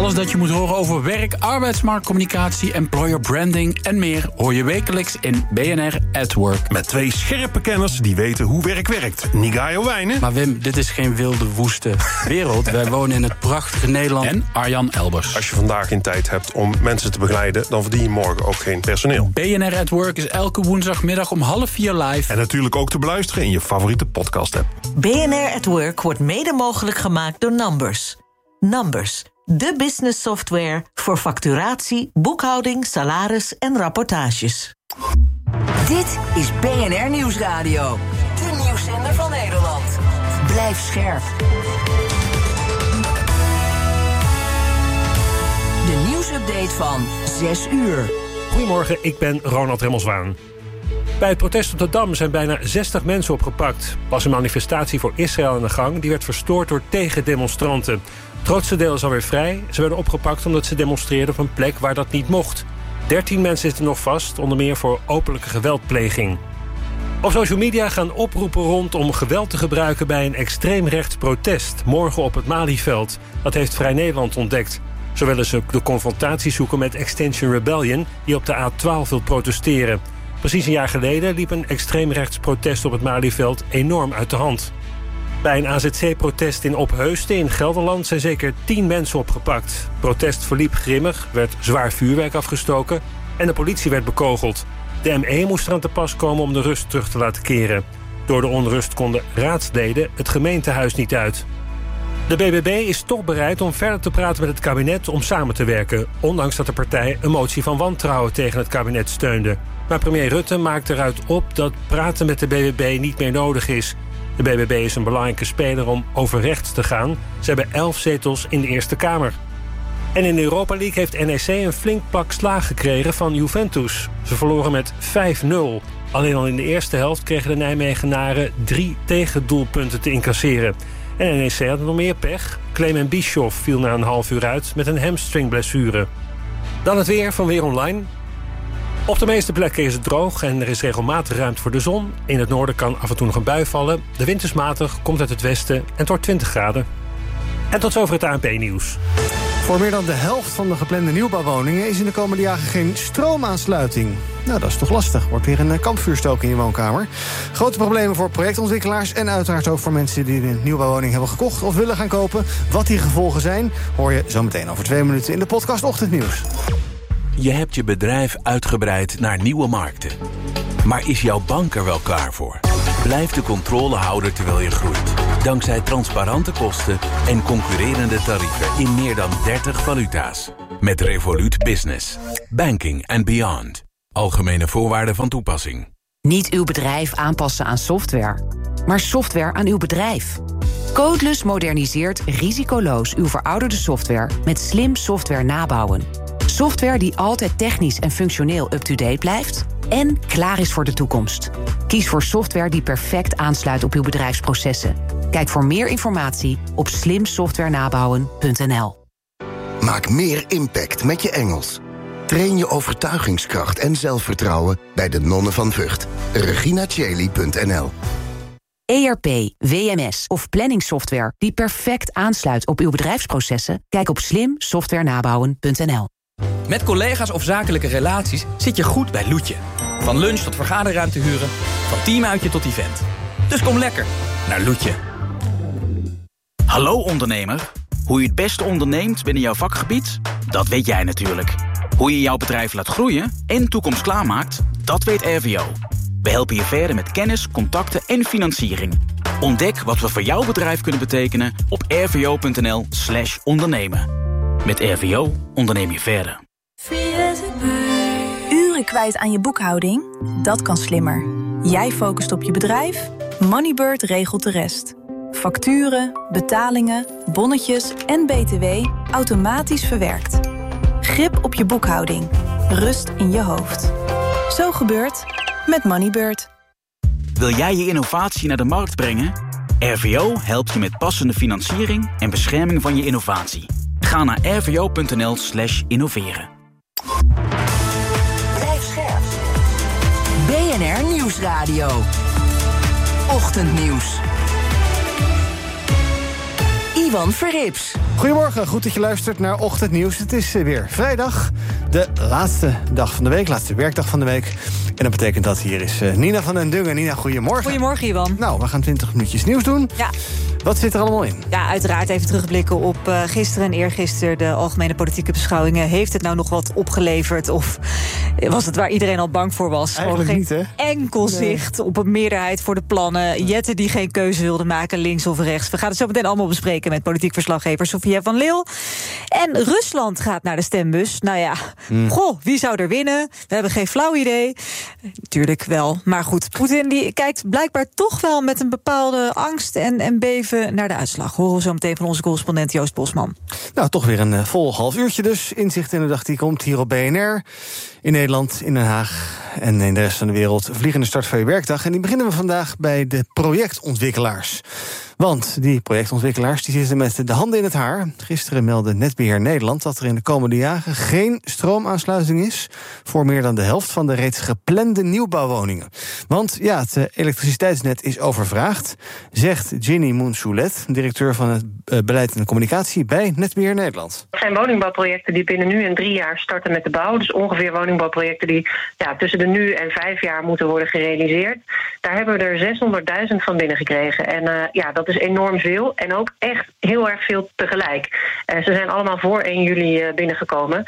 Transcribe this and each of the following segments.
Alles dat je moet horen over werk, arbeidsmarktcommunicatie, employer branding en meer hoor je wekelijks in BNR at Work. Met 2 scherpe kenners die weten hoe werk werkt. Nigayo Wijnen. Maar Wim, dit is geen wilde, woeste wereld. Wij wonen in het prachtige Nederland. En Arjan Elbers. Als je vandaag geen tijd hebt om mensen te begeleiden, dan verdien je morgen ook geen personeel. BNR at Work is elke woensdagmiddag om 3:30 live. En natuurlijk ook te beluisteren in je favoriete podcast-app. BNR at Work wordt mede mogelijk gemaakt door Numbers. Numbers, de business software voor facturatie, boekhouding, salaris en rapportages. Dit is BNR Nieuwsradio. De nieuwszender van Nederland. Blijf scherp. De nieuwsupdate van 6 uur. Goedemorgen, ik ben Ronald Remmelswaan. Bij het protest op de Dam zijn bijna 60 mensen opgepakt. Was een manifestatie voor Israël aan de gang. Die werd verstoord door tegendemonstranten. Het grootste deel is alweer vrij. Ze werden opgepakt omdat ze demonstreerden op een plek waar dat niet mocht. 13 mensen zitten nog vast, onder meer voor openlijke geweldpleging. Op social media gaan oproepen rond om geweld te gebruiken bij een extreemrechts protest. Morgen op het Malieveld. Dat heeft Vrij Nederland ontdekt. Zo willen ze de confrontatie zoeken met Extinction Rebellion, die op de A12 wil protesteren. Precies een jaar geleden liep een extreemrechts protest op het Malieveld enorm uit de hand. Bij een AZC-protest in Opheusden in Gelderland zijn zeker 10 mensen opgepakt. Het protest verliep grimmig, werd zwaar vuurwerk afgestoken en de politie werd bekogeld. De ME moest eraan te pas komen om de rust terug te laten keren. Door de onrust konden raadsleden het gemeentehuis niet uit. De BBB is toch bereid om verder te praten met het kabinet om samen te werken, ondanks dat de partij een motie van wantrouwen tegen het kabinet steunde. Maar premier Rutte maakt eruit op dat praten met de BBB niet meer nodig is. De BBB is een belangrijke speler om overrechts te gaan. Ze hebben 11 zetels in de Eerste Kamer. En in de Europa League heeft NEC een flink pak slaag gekregen van Juventus. Ze verloren met 5-0. Alleen al in de eerste helft kregen de Nijmegenaren 3 tegendoelpunten te incasseren. En NEC had nog meer pech. Clement Bischoff viel na een half uur uit met een hamstringblessure. Dan het weer van Weer Online. Op de meeste plekken is het droog en er is regelmatig ruimte voor de zon. In het noorden kan af en toe nog een bui vallen. De wind is matig, komt uit het westen en het wordt 20 graden. En tot zover het ANP-nieuws. Voor meer dan de helft van de geplande nieuwbouwwoningen is in de komende jaren geen stroomaansluiting. Nou, dat is toch lastig. Wordt weer een kampvuurstook in je woonkamer. Grote problemen voor projectontwikkelaars en uiteraard ook voor mensen die een nieuwbouwwoning hebben gekocht of willen gaan kopen. Wat die gevolgen zijn, hoor je zo meteen over 2 minuten in de podcast Ochtendnieuws. Je hebt je bedrijf uitgebreid naar nieuwe markten. Maar is jouw bank er wel klaar voor? Blijf de controle houden terwijl je groeit. Dankzij transparante kosten en concurrerende tarieven in meer dan 30 valuta's. Met Revolut Business. Banking and beyond. Algemene voorwaarden van toepassing. Niet uw bedrijf aanpassen aan software, maar software aan uw bedrijf. Codeless moderniseert risicoloos uw verouderde software met slim software nabouwen. Software die altijd technisch en functioneel up-to-date blijft en klaar is voor de toekomst. Kies voor software die perfect aansluit op uw bedrijfsprocessen. Kijk voor meer informatie op slimsoftwarenabouwen.nl. Maak meer impact met je Engels. Train je overtuigingskracht en zelfvertrouwen bij de Nonnen van Vught. reginacheli.nl. ERP, WMS of planningssoftware die perfect aansluit op uw bedrijfsprocessen? Kijk op slimsoftwarenabouwen.nl. Met collega's of zakelijke relaties zit je goed bij Loetje. Van lunch tot vergaderruimte huren, van teamuitje tot event. Dus kom lekker naar Loetje. Hallo ondernemer. Hoe je het beste onderneemt binnen jouw vakgebied? Dat weet jij natuurlijk. Hoe je jouw bedrijf laat groeien en toekomst klaarmaakt? Dat weet RVO. We helpen je verder met kennis, contacten en financiering. Ontdek wat we voor jouw bedrijf kunnen betekenen op rvo.nl/ondernemen. Met RVO onderneem je verder. Uren kwijt aan je boekhouding? Dat kan slimmer. Jij focust op je bedrijf, Moneybird regelt de rest. Facturen, betalingen, bonnetjes en BTW automatisch verwerkt. Grip op je boekhouding. Rust in je hoofd. Zo gebeurt met Moneybird. Wil jij je innovatie naar de markt brengen? RVO helpt je met passende financiering en bescherming van je innovatie. Ga naar rvo.nl/innoveren. Blijf scherp. BNR Nieuwsradio. Ochtendnieuws. Ivan Verrips. Goedemorgen, goed dat je luistert naar Ochtendnieuws. Het is weer vrijdag, de laatste dag van de week, laatste werkdag van de week. En dat betekent dat hier is Nina van den Dungen. Nina, goedemorgen. Goedemorgen, Iwan. Nou, we gaan 20 minuutjes nieuws doen. Ja. Wat zit er allemaal in? Ja, uiteraard even terugblikken op gisteren en eergisteren. De algemene politieke beschouwingen. Heeft het nou nog wat opgeleverd? Of was het waar iedereen al bang voor was? Eigenlijk geen niet, hè? enkel zicht op een meerderheid voor de plannen. Jette die geen keuze wilde maken, links of rechts. We gaan het zo meteen allemaal bespreken met politiek verslaggever Sofia van Leeuw. En Rusland gaat naar de stembus. Nou ja, wie zou er winnen? We hebben geen flauw idee. Natuurlijk wel. Maar goed, Poetin die kijkt blijkbaar toch wel met een bepaalde angst en beven naar de uitslag. Horen we zo meteen van onze correspondent Joost Bosman. Nou, toch weer een vol half uurtje dus. Inzicht in de dag die komt hier op BNR. In Nederland, in Den Haag en in de rest van de wereld. Vliegende start van je werkdag. En die beginnen we vandaag bij de projectontwikkelaars. Want die projectontwikkelaars die zitten met de handen in het haar. Gisteren meldde Netbeheer Nederland dat er in de komende jaren geen stroomaansluiting is voor meer dan de helft van de reeds geplande nieuwbouwwoningen. Want ja, het elektriciteitsnet is overvraagd, zegt Ginny Moonsoulet, directeur van het beleid en communicatie bij Netbeheer Nederland. Het zijn woningbouwprojecten die binnen nu en 3 jaar starten met de bouw. Dus ongeveer woningbouwprojecten die tussen de nu en 5 jaar moeten worden gerealiseerd. Daar hebben we er 600.000 van binnengekregen. En dat is enorm veel en ook echt heel erg veel tegelijk. Ze zijn allemaal voor 1 juli binnengekomen.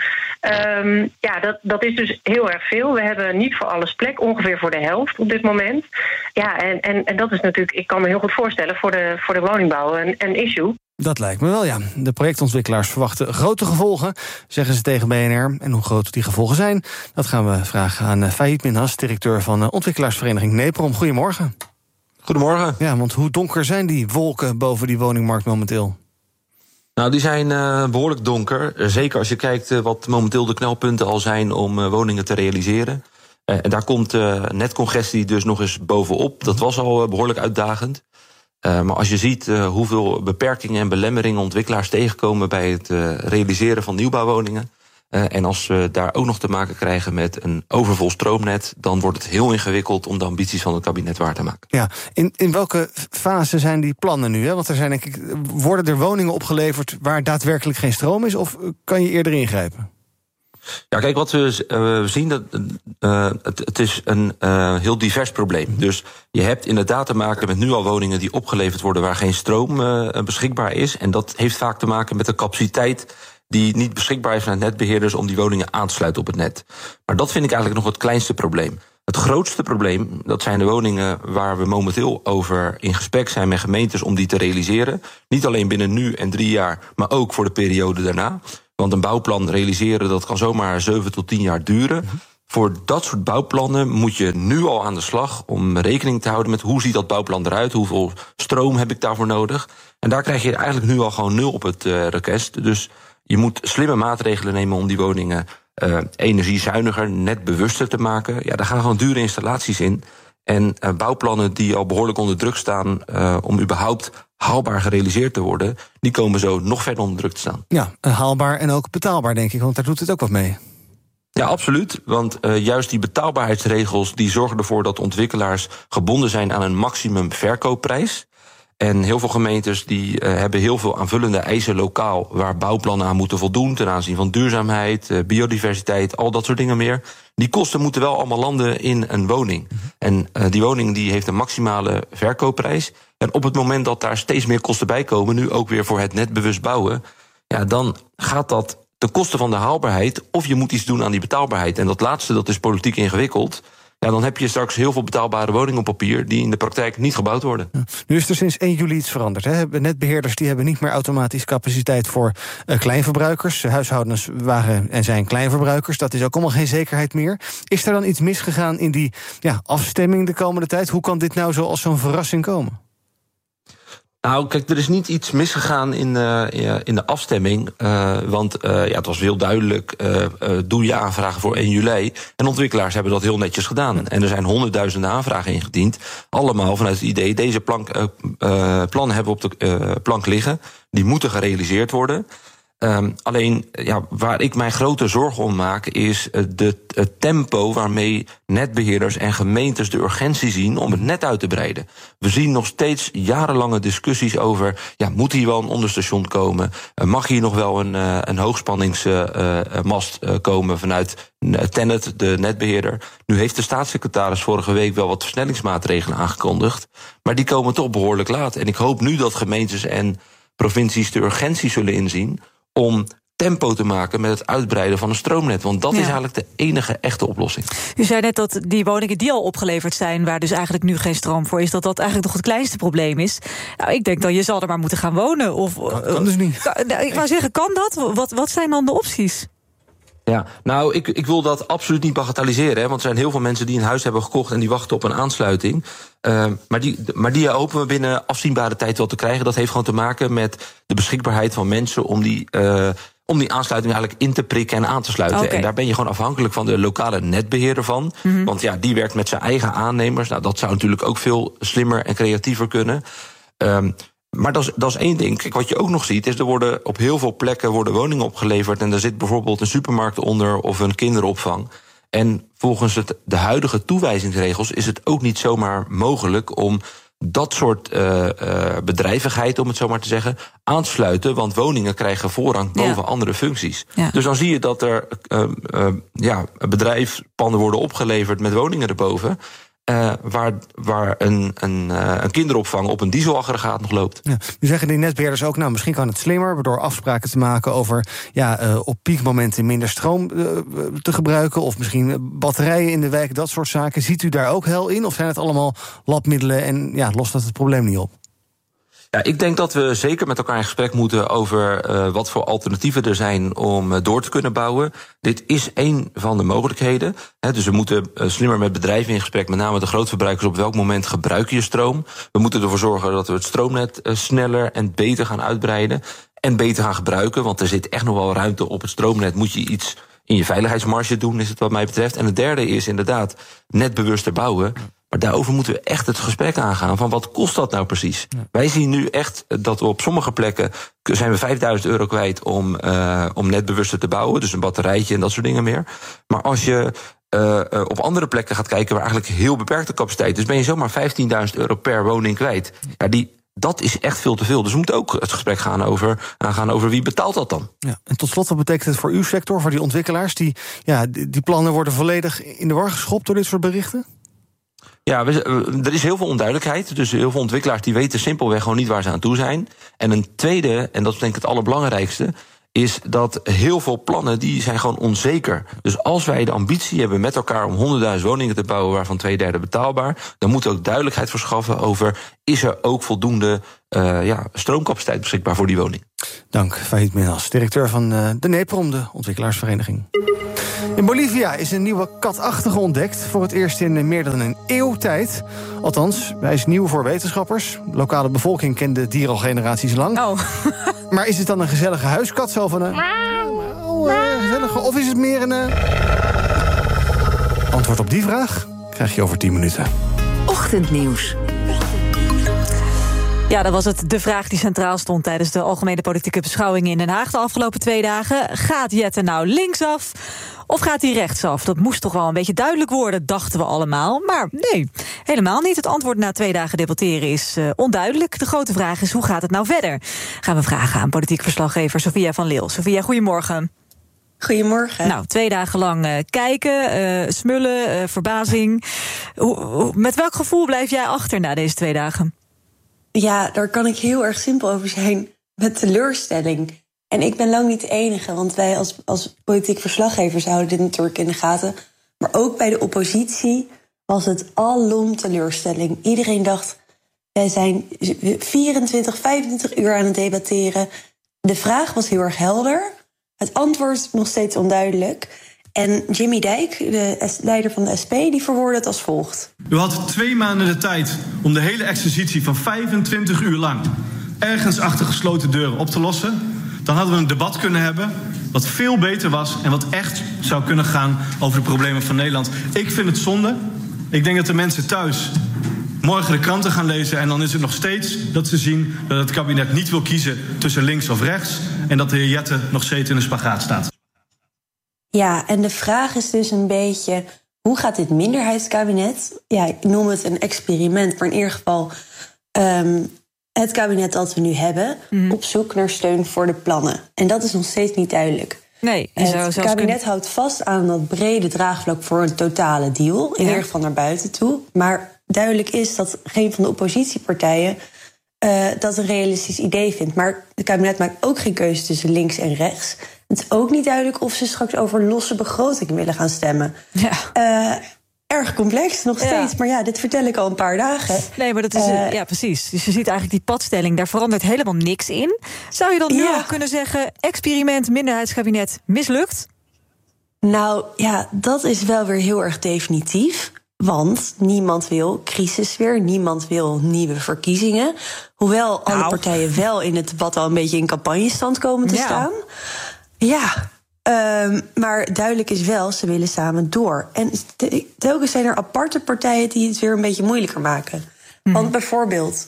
Dat is dus heel erg veel. We hebben niet voor alles plek, ongeveer voor de helft op dit moment. Ja, en dat is natuurlijk, ik kan me heel goed voorstellen, voor de woningbouw een issue. Dat lijkt me wel, ja. De projectontwikkelaars verwachten grote gevolgen, zeggen ze tegen BNR. En hoe groot die gevolgen zijn, dat gaan we vragen aan Fahid Minhas, directeur van de ontwikkelaarsvereniging NEPROM. Goedemorgen. Goedemorgen. Ja, want hoe donker zijn die wolken boven die woningmarkt momenteel? Nou, die zijn behoorlijk donker. Zeker als je kijkt wat momenteel de knelpunten al zijn om woningen te realiseren. En daar komt netcongestie dus nog eens bovenop. Dat was al behoorlijk uitdagend. Maar als je ziet hoeveel beperkingen en belemmeringen ontwikkelaars tegenkomen bij het realiseren van nieuwbouwwoningen. En als we daar ook nog te maken krijgen met een overvol stroomnet, dan wordt het heel ingewikkeld om de ambities van het kabinet waar te maken. Ja, in welke fase zijn die plannen nu? Hè? Want er zijn, denk ik, worden er woningen opgeleverd waar daadwerkelijk geen stroom is, of kan je eerder ingrijpen? Ja, kijk, wat we zien, het is een heel divers probleem. Dus je hebt inderdaad te maken met nu al woningen die opgeleverd worden waar geen stroom beschikbaar is. En dat heeft vaak te maken met de capaciteit die niet beschikbaar is van netbeheerders om die woningen aan te sluiten op het net. Maar dat vind ik eigenlijk nog het kleinste probleem. Het grootste probleem, dat zijn de woningen waar we momenteel over in gesprek zijn met gemeentes om die te realiseren. Niet alleen binnen nu en 3 jaar, maar ook voor de periode daarna. Want een bouwplan realiseren, dat kan zomaar 7 tot 10 jaar duren. Voor dat soort bouwplannen moet je nu al aan de slag om rekening te houden met hoe ziet dat bouwplan eruit, hoeveel stroom heb ik daarvoor nodig. En daar krijg je eigenlijk nu al gewoon 0 op het rekest. Dus je moet slimme maatregelen nemen om die woningen energiezuiniger, net bewuster te maken. Ja, daar gaan gewoon dure installaties in. En bouwplannen die al behoorlijk onder druk staan om überhaupt haalbaar gerealiseerd te worden, die komen zo nog verder onder druk te staan. Ja, haalbaar en ook betaalbaar, denk ik, want daar doet het ook wat mee. Ja, absoluut. Want juist die betaalbaarheidsregels die zorgen ervoor dat ontwikkelaars gebonden zijn aan een maximum verkoopprijs. En heel veel gemeentes die hebben heel veel aanvullende eisen lokaal waar bouwplannen aan moeten voldoen ten aanzien van duurzaamheid, biodiversiteit, al dat soort dingen meer. Die kosten moeten wel allemaal landen in een woning. En die woning die heeft een maximale verkoopprijs. En op het moment dat daar steeds meer kosten bij komen, nu ook weer voor het netbewust bouwen, ja, dan gaat dat ten koste van de haalbaarheid, of je moet iets doen aan die betaalbaarheid. En dat laatste, dat is politiek ingewikkeld. Ja, dan heb je straks heel veel betaalbare woningen op papier die in de praktijk niet gebouwd worden. Ja. Nu is er sinds 1 juli iets veranderd. Hè? Netbeheerders die hebben niet meer automatisch capaciteit voor kleinverbruikers. Huishoudens waren en zijn kleinverbruikers. Dat is ook allemaal geen zekerheid meer. Is er dan iets misgegaan in die afstemming de komende tijd? Hoe kan dit nou zo als zo'n verrassing komen? Nou, kijk, er is niet iets misgegaan in de afstemming. Want het was heel duidelijk, doe je aanvragen voor 1 juli. En ontwikkelaars hebben dat heel netjes gedaan. En er zijn 100.000 aanvragen ingediend. Allemaal vanuit het idee, deze plannen hebben we op de plank liggen. Die moeten gerealiseerd worden. Alleen waar ik mij grote zorgen om maak is het tempo waarmee netbeheerders en gemeentes de urgentie zien om het net uit te breiden. We zien nog steeds jarenlange discussies over, moet hier wel een onderstation komen? Mag hier nog wel een hoogspanningsmast komen vanuit Tennet, de netbeheerder? Nu heeft de staatssecretaris vorige week wel wat versnellingsmaatregelen aangekondigd, maar die komen toch behoorlijk laat. En ik hoop nu dat gemeentes en provincies de urgentie zullen inzien om tempo te maken met het uitbreiden van een stroomnet. Want dat is eigenlijk de enige echte oplossing. U zei net dat die woningen die al opgeleverd zijn, waar dus eigenlijk nu geen stroom voor is, dat eigenlijk nog het kleinste probleem is. Nou, ik denk dan, je zal er maar moeten gaan wonen. Of, kan dus niet. Ik wou zeggen, kan dat? Wat zijn dan de opties? Ja, nou, ik wil dat absoluut niet bagatelliseren. Hè, want er zijn heel veel mensen die een huis hebben gekocht en die wachten op een aansluiting. Maar die hopen we binnen afzienbare tijd wel te krijgen. Dat heeft gewoon te maken met de beschikbaarheid van mensen om die aansluiting eigenlijk in te prikken en aan te sluiten. Okay. En daar ben je gewoon afhankelijk van de lokale netbeheerder van. Mm-hmm. Want die werkt met zijn eigen aannemers. Nou, dat zou natuurlijk ook veel slimmer en creatiever kunnen. Maar dat is één ding. Kijk, wat je ook nog ziet, is er worden op heel veel plekken woningen opgeleverd en daar zit bijvoorbeeld een supermarkt onder of een kinderopvang. En volgens de huidige toewijzingsregels is het ook niet zomaar mogelijk om dat soort bedrijvigheid, om het zo maar te zeggen, aan te sluiten, want woningen krijgen voorrang boven andere functies. Ja. Dus dan zie je dat er bedrijfspanden worden opgeleverd met woningen erboven, waar een kinderopvang op een dieselaggregaat nog loopt. Ja, nu zeggen die netbeheerders ook, misschien kan het slimmer door afspraken te maken over op piekmomenten minder stroom te gebruiken, of misschien batterijen in de wijk, dat soort zaken. Ziet u daar ook hel in, of zijn het allemaal labmiddelen en lost dat het probleem niet op? Ja, ik denk dat we zeker met elkaar in gesprek moeten over wat voor alternatieven er zijn om door te kunnen bouwen. Dit is één van de mogelijkheden. Dus we moeten slimmer met bedrijven in gesprek, met name de grootverbruikers, op welk moment gebruik je stroom. We moeten ervoor zorgen dat we het stroomnet sneller en beter gaan uitbreiden en beter gaan gebruiken, want er zit echt nog wel ruimte op het stroomnet. Moet je iets in je veiligheidsmarge doen, is het wat mij betreft. En het derde is inderdaad netbewuster bouwen. Maar daarover moeten we echt het gesprek aangaan van wat kost dat nou precies? Ja. Wij zien nu echt dat we op sommige plekken zijn we €5.000 kwijt om netbewuster te bouwen. Dus een batterijtje en dat soort dingen meer. Maar als je op andere plekken gaat kijken waar eigenlijk heel beperkte capaciteit is, ben je zomaar €15.000 per woning kwijt. Ja, dat is echt veel te veel. Dus we moeten ook het gesprek aangaan over wie betaalt dat dan. Ja, en tot slot, wat betekent het voor uw sector, voor die ontwikkelaars? Die plannen worden volledig in de war geschopt door dit soort berichten? Ja, er is heel veel onduidelijkheid. Dus heel veel ontwikkelaars die weten simpelweg gewoon niet waar ze aan toe zijn. En een tweede, en dat is denk ik het allerbelangrijkste, is dat heel veel plannen die zijn gewoon onzeker. Dus als wij de ambitie hebben met elkaar om 100.000 woningen te bouwen, waarvan 2/3 betaalbaar, dan moeten we ook duidelijkheid verschaffen over, is er ook voldoende stroomcapaciteit beschikbaar voor die woning. Dank, Fahid Minhas, directeur van de NEPROM, de ontwikkelaarsvereniging. In Bolivia is een nieuwe katachtige ontdekt, voor het eerst in meer dan een eeuw tijd. Althans, hij is nieuw voor wetenschappers. De lokale bevolking kent de dier al generaties lang. Oh. Maar is het dan een gezellige huiskat, zo van een gezellige, of is het meer een... Antwoord op die vraag krijg je over 10 minuten. Ochtendnieuws. Ja, dat was het de vraag die centraal stond tijdens de algemene politieke beschouwingen in Den Haag de afgelopen 2 dagen. Gaat Jette nou linksaf of gaat hij rechtsaf? Dat moest toch wel een beetje duidelijk worden, dachten we allemaal. Maar nee, helemaal niet. Het antwoord na 2 dagen debatteren is onduidelijk. De grote vraag is, hoe gaat het nou verder? Gaan we vragen aan politiek verslaggever Sophia van Leeuw. Sophia, goedemorgen. Goedemorgen. Nou, 2 dagen lang kijken, smullen, verbazing. Met welk gevoel blijf jij achter na deze 2 dagen? Ja, daar kan ik heel erg simpel over zijn. Met teleurstelling. En ik ben lang niet de enige, want wij als politiek verslaggevers houden dit natuurlijk in de gaten. Maar ook bij de oppositie was het alom teleurstelling. Iedereen dacht, wij zijn 24, 25 uur aan het debatteren. De vraag was heel erg helder. Het antwoord nog steeds onduidelijk. En Jimmy Dijk, de leider van de SP, die verwoordde het als volgt. U had 2 maanden de tijd om de hele exercitie van 25 uur lang ergens achter gesloten deuren op te lossen. Dan hadden we een debat kunnen hebben wat veel beter was en wat echt zou kunnen gaan over de problemen van Nederland. Ik vind het zonde. Ik denk dat de mensen thuis morgen de kranten gaan lezen en dan is het nog steeds dat ze zien dat het kabinet niet wil kiezen tussen links of rechts. en dat de heer Jette nog steeds in de spagaat staat. Ja, en de vraag is dus een beetje, hoe gaat dit minderheidskabinet, ja, ik noem het een experiment, maar in ieder geval het kabinet dat we nu hebben, op zoek naar steun voor de plannen. En dat is nog steeds niet duidelijk. Nee, het kabinet houdt vast aan dat brede draagvlak voor een totale deal, in ieder geval naar buiten toe. Maar duidelijk is dat geen van de oppositiepartijen dat een realistisch idee vindt. Maar het kabinet maakt ook geen keuze tussen links en rechts. Het is ook niet duidelijk of ze straks over losse begroting willen gaan stemmen. Ja. Erg complex, nog steeds. Ja. Maar ja, dit vertel ik al een paar dagen. Nee, maar dat is... ja, precies. Dus je ziet eigenlijk die padstelling, daar verandert helemaal niks in. Zou je dan nu al kunnen zeggen, experiment minderheidskabinet mislukt? Nou ja, dat is wel weer heel erg definitief. Want niemand wil crisis weer, niemand wil nieuwe verkiezingen. Hoewel alle partijen wel in het debat al een beetje in campagnestand komen te staan. Ja, maar duidelijk is wel, ze willen samen door. En telkens zijn er aparte partijen die het weer een beetje moeilijker maken. Want bijvoorbeeld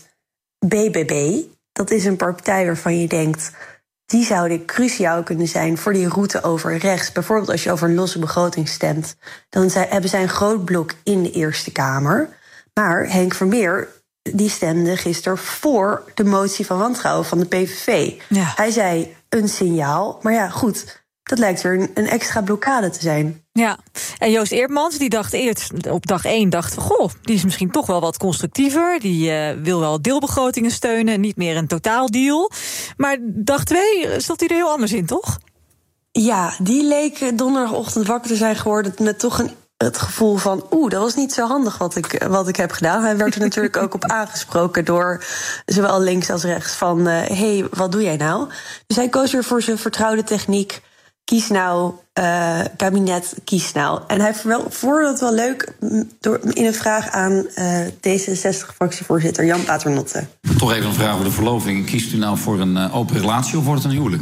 BBB, dat is een partij waarvan je denkt, die zouden cruciaal kunnen zijn voor die route over rechts. Bijvoorbeeld als je over een losse begroting stemt, dan hebben zij een groot blok in de Eerste Kamer. Maar Henk Vermeer, die stemde gisteren voor de motie van wantrouwen van de PVV. Ja. Hij zei een signaal, maar ja, goed, dat lijkt weer een extra blokkade te zijn. Ja, en Joost Eerdmans, die dacht eerst op dag 1, goh, die is misschien toch wel wat constructiever. Die wil wel deelbegrotingen steunen, niet meer een totaaldeal. Maar dag 2 zat hij er heel anders in, toch? Ja, die leek donderdagochtend wakker te zijn geworden met toch het gevoel van, dat was niet zo handig wat ik heb gedaan. Hij werd er natuurlijk ook op aangesproken door zowel links als rechts van, hey, wat doe jij nou? Dus hij koos weer voor zijn vertrouwde techniek. Kies nou, kabinet, kies nou. En hij voerde het wel leuk in een vraag aan D66-fractievoorzitter Jan Paternotte. Toch even een vraag over de verloving. Kiest u nou voor een open relatie of wordt het een huwelijk?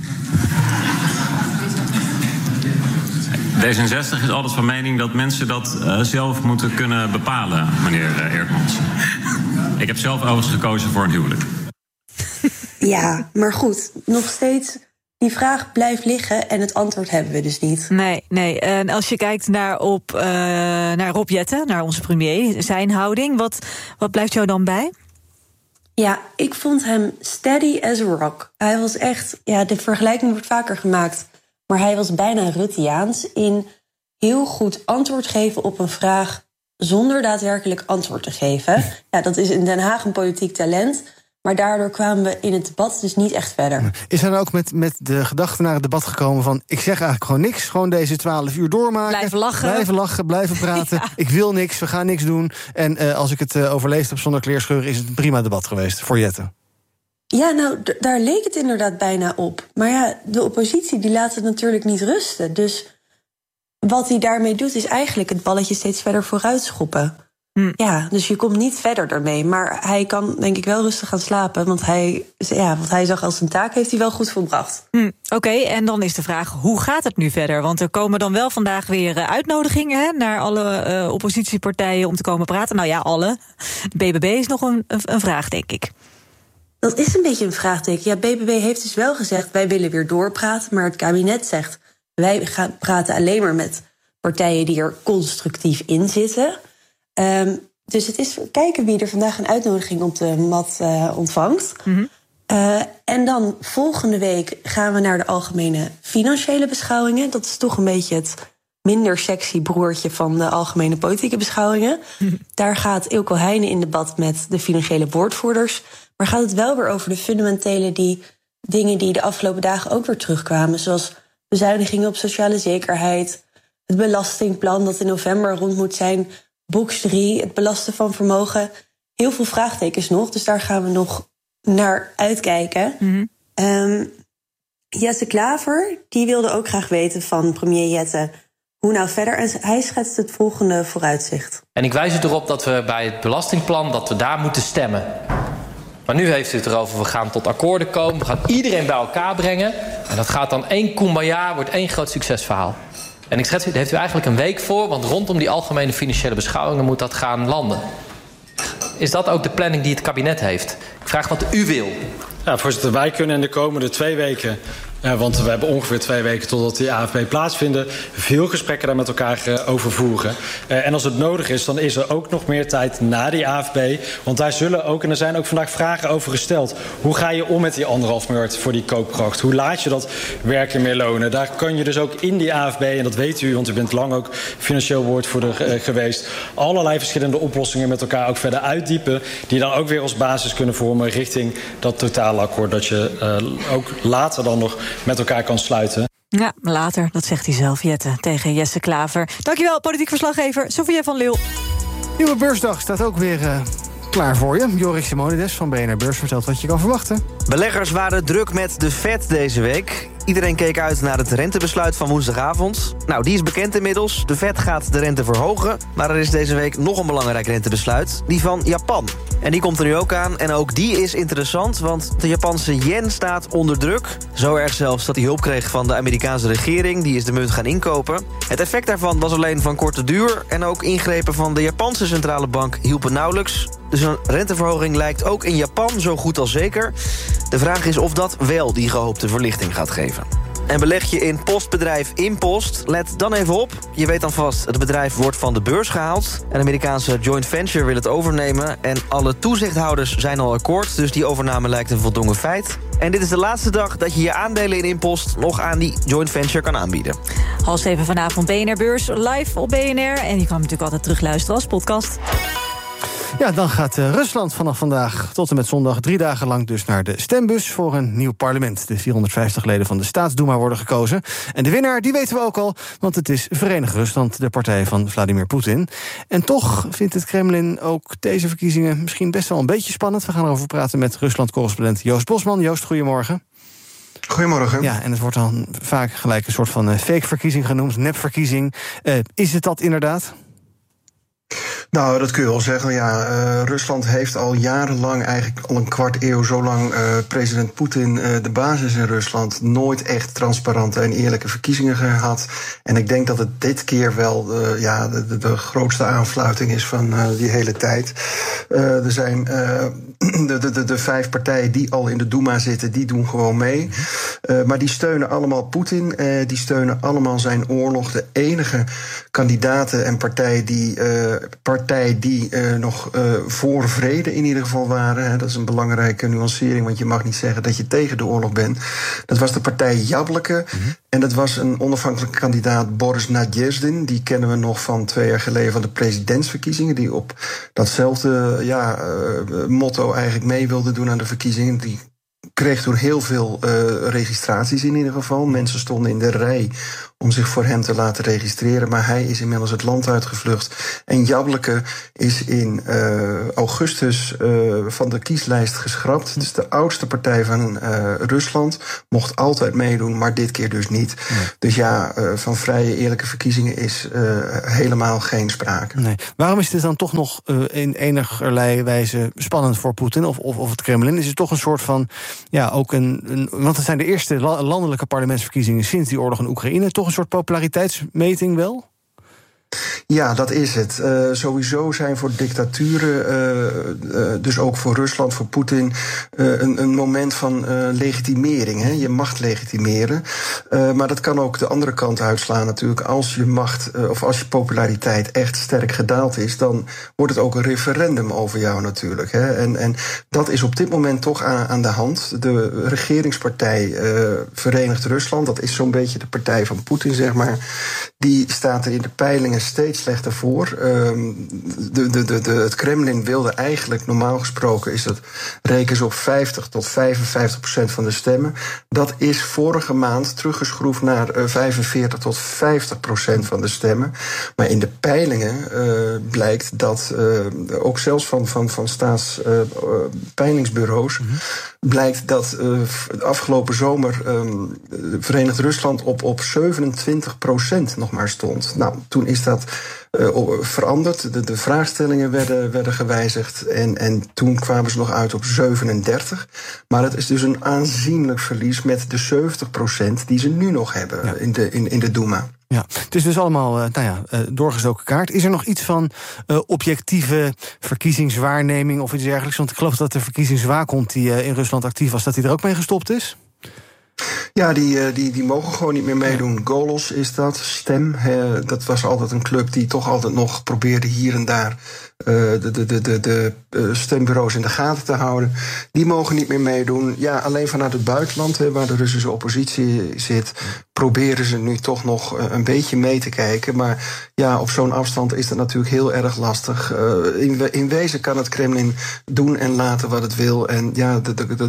D66 is altijd van mening dat mensen dat zelf moeten kunnen bepalen, meneer Eerdmans. Ik heb zelf overigens gekozen voor een huwelijk. Ja, maar goed, nog steeds, die vraag blijft liggen en het antwoord hebben we dus niet. Nee. En als je kijkt naar Rob Jetten, naar onze premier, zijn houding, wat blijft jou dan bij? Ja, ik vond hem steady as a rock. Hij was echt, de vergelijking wordt vaker gemaakt, maar hij was bijna Rutteaans in heel goed antwoord geven op een vraag zonder daadwerkelijk antwoord te geven. Ja, dat is in Den Haag een politiek talent, maar daardoor kwamen we in het debat dus niet echt verder. Is hij dan ook met de gedachte naar het debat gekomen van, ik zeg eigenlijk gewoon niks, gewoon deze 12 uur doormaken. Blijven lachen, blijven praten. Ja. Ik wil niks, we gaan niks doen. En als ik het overleefd heb zonder kleerscheuren, is het een prima debat geweest voor Jette. Ja, nou, daar leek het inderdaad bijna op. Maar ja, de oppositie die laat het natuurlijk niet rusten. Dus wat hij daarmee doet, is eigenlijk het balletje steeds verder vooruit schoppen. Ja, dus je komt niet verder daarmee. Maar hij kan denk ik wel rustig gaan slapen. Want wat hij zag als zijn taak heeft hij wel goed volbracht. Oké, en dan is de vraag, hoe gaat het nu verder? Want er komen dan wel vandaag weer uitnodigingen naar alle oppositiepartijen om te komen praten. Nou ja, alle. De BBB is nog een vraag, denk ik. Dat is een beetje een vraagteken. Ja, BBB heeft dus wel gezegd, wij willen weer doorpraten. Maar het kabinet zegt, wij gaan praten alleen maar met partijen die er constructief in zitten. Dus het is kijken wie er vandaag een uitnodiging op de mat ontvangt. En dan volgende week gaan we naar de algemene financiële beschouwingen. Dat is toch een beetje het minder sexy broertje van de algemene politieke beschouwingen. Daar gaat Eelco Heijnen in debat met de financiële woordvoerders. Maar gaat het wel weer over de fundamentele dingen die de afgelopen dagen ook weer terugkwamen. Zoals bezuinigingen op sociale zekerheid, het belastingplan dat in november rond moet zijn, box 3, het belasten van vermogen. Heel veel vraagtekens nog, dus daar gaan we nog naar uitkijken. Jesse Klaver, die wilde ook graag weten van premier Jette hoe nou verder. En hij schetst het volgende vooruitzicht. En ik wijs u erop dat we bij het belastingplan, dat we daar moeten stemmen. Maar nu heeft u het erover, we gaan tot akkoorden komen, we gaan iedereen bij elkaar brengen. En dat gaat dan één kumbaya, wordt één groot succesverhaal. En ik schets u, daar heeft u eigenlijk een week voor, want rondom die algemene financiële beschouwingen moet dat gaan landen. Is dat ook de planning die het kabinet heeft? Ik vraag wat u wil. Ja, voorzitter, wij kunnen in de komende 2 weken... want we hebben ongeveer 2 weken totdat die AFP plaatsvinden... veel gesprekken daar met elkaar over voeren. En als het nodig is, dan is er ook nog meer tijd na die AFP. Want daar zullen ook, en er zijn ook vandaag vragen over gesteld... hoe ga je om met die 1,5 miljard voor die koopkracht? Hoe laat je dat werken meer lonen? Daar kan je dus ook in die AFP, en dat weet u... want u bent lang ook financieel woordvoerder geweest... allerlei verschillende oplossingen met elkaar ook verder uitdiepen... die dan ook weer als basis kunnen vormen richting dat totale akkoord... dat je ook later dan nog met elkaar kan sluiten. Ja, later, dat zegt hij zelf, Jette, tegen Jesse Klaver. Dankjewel, politiek verslaggever Sofia van Leeuw. Nieuwe beursdag staat ook weer klaar voor je. Joris Simonides van BNR Beurs vertelt wat je kan verwachten. Beleggers waren druk met de Fed deze week. Iedereen keek uit naar het rentebesluit van woensdagavond. Nou, die is bekend inmiddels. De Fed gaat de rente verhogen. Maar er is deze week nog een belangrijk rentebesluit. Die van Japan. En die komt er nu ook aan. En ook die is interessant, want de Japanse yen staat onder druk. Zo erg zelfs dat hij hulp kreeg van de Amerikaanse regering. Die is de munt gaan inkopen. Het effect daarvan was alleen van korte duur. En ook ingrepen van de Japanse centrale bank hielpen nauwelijks. Dus een renteverhoging lijkt ook in Japan zo goed als zeker. De vraag is of dat wel die gehoopte verlichting gaat geven. En beleg je in postbedrijf Impost? Let dan even op. Je weet dan vast, het bedrijf wordt van de beurs gehaald. Een Amerikaanse joint venture wil het overnemen. En alle toezichthouders zijn al akkoord. Dus die overname lijkt een voldongen feit. En dit is de laatste dag dat je je aandelen in Impost nog aan die joint venture kan aanbieden. 6:30 vanavond BNR Beurs live op BNR. En je kan natuurlijk altijd terugluisteren als podcast. Ja, dan gaat Rusland vanaf vandaag tot en met zondag 3 dagen lang dus naar de stembus voor een nieuw parlement. De 450 leden van de Staatsdoema worden gekozen. En de winnaar, die weten we ook al, want het is Verenigd Rusland, de partij van Vladimir Poetin. En toch vindt het Kremlin ook deze verkiezingen misschien best wel een beetje spannend. We gaan erover praten met Rusland-correspondent Joost Bosman. Joost, goedemorgen. Goedemorgen. Ja, en het wordt dan vaak gelijk een soort van fake-verkiezing genoemd, nepverkiezing. Is het dat inderdaad? Nou, dat kun je wel zeggen. Ja, Rusland heeft al jarenlang, eigenlijk al een kwart eeuw zo lang, president Poetin de basis in Rusland, nooit echt transparante en eerlijke verkiezingen gehad. En ik denk dat het dit keer wel de grootste aanfluiting is van die hele tijd. Er zijn de 5 partijen die al in de Duma zitten, die doen gewoon mee. Maar die steunen allemaal Poetin. Die steunen allemaal zijn oorlog. De enige kandidaten en partij die nog voor vrede in ieder geval waren. Hè, dat is een belangrijke nuancering, want je mag niet zeggen dat je tegen de oorlog bent. Dat was de partij Jabloko. En dat was een onafhankelijke kandidaat, Boris Nadjezdin. Die kennen we nog van 2 jaar geleden van de presidentsverkiezingen. Die op datzelfde motto eigenlijk mee wilde doen aan de verkiezingen. Die kreeg toen heel veel registraties in ieder geval. Mensen stonden in de rij om zich voor hem te laten registreren. Maar hij is inmiddels het land uitgevlucht. En Jabloko is in augustus van de kieslijst geschrapt. Het is de oudste partij van Rusland. Mocht altijd meedoen, maar dit keer dus niet. Nee. Dus ja, van vrije eerlijke verkiezingen is helemaal geen sprake. Nee. Waarom is dit dan toch nog in enigerlei wijze spannend voor Poetin of het Kremlin? Is het toch een soort van, ja, ook want het zijn de eerste landelijke parlementsverkiezingen sinds die oorlog in Oekraïne. Toch een soort populariteitsmeting wel? Ja, dat is het. Sowieso zijn voor dictaturen, dus ook voor Rusland, voor Poetin, een moment van legitimering. Hè? Je macht legitimeren. Maar dat kan ook de andere kant uitslaan natuurlijk. Als je macht of als je populariteit echt sterk gedaald is, dan wordt het ook een referendum over jou natuurlijk. Hè? En dat is op dit moment toch aan de hand. De regeringspartij Verenigd Rusland, dat is zo'n beetje de partij van Poetin, zeg maar. Die staat er in de peilingen steeds slechter voor. Het Kremlin wilde eigenlijk, normaal gesproken, is dat rekens op 50 tot 55% van de stemmen. Dat is vorige maand teruggeschroefd naar 45 tot 50% van de stemmen. Maar in de peilingen blijkt dat ook zelfs van staatspeilingsbureaus blijkt dat de afgelopen zomer Verenigd Rusland op 27% nog maar stond. Nou, toen is dat veranderd. De vraagstellingen werden gewijzigd. En toen kwamen ze nog uit op 37. Maar het is dus een aanzienlijk verlies met de 70% die ze nu nog hebben in de Duma. Ja, het is dus allemaal doorgestoken kaart. Is er nog iets van objectieve verkiezingswaarneming of iets dergelijks? Want ik geloof dat de verkiezingswaakhond die in Rusland actief was, dat die er ook mee gestopt is? Ja, die mogen gewoon niet meer meedoen. Golos is dat, Stem. Dat was altijd een club die toch altijd nog probeerde hier en daar de stembureaus in de gaten te houden. Die mogen niet meer meedoen. Ja, alleen vanuit het buitenland, waar de Russische oppositie zit, proberen ze nu toch nog een beetje mee te kijken. Maar ja, op zo'n afstand is dat natuurlijk heel erg lastig. In wezen kan het Kremlin doen en laten wat het wil. En ja,